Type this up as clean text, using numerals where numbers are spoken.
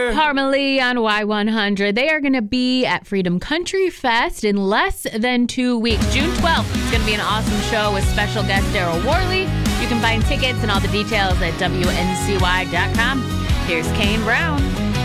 Karma Lee on Y100. They are going to be at Freedom Country Fest in less than 2 weeks. June 12th. It's going to be an awesome show with special guest Daryl Worley. You can find tickets and all the details at WNCY.com. Here's Kane Brown.